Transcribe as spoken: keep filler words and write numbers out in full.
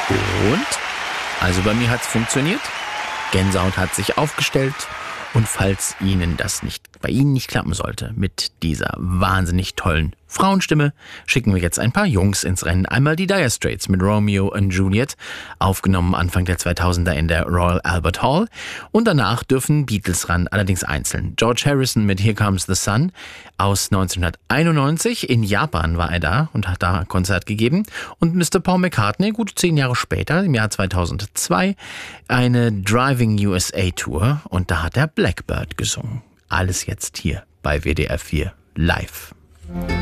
Und? Also bei mir hat's funktioniert. Gänsehaut hat sich aufgestellt. Und falls Ihnen das nicht, bei Ihnen nicht klappen sollte mit dieser wahnsinnig tollen Frauenstimme, schicken wir jetzt ein paar Jungs ins Rennen. Einmal die Dire Straits mit Romeo and Juliet, aufgenommen Anfang der zweitausender in der Royal Albert Hall. Und danach dürfen Beatles ran, allerdings einzeln. George Harrison mit Here Comes the Sun aus neunzehnhunderteinundneunzig. In Japan war er da und hat da ein Konzert gegeben. Und Mister Paul McCartney, gut zehn Jahre später, im Jahr zweitausendzwei, eine Driving U S A Tour. Und da hat er Blackbird gesungen. Alles jetzt hier bei W D R vier live.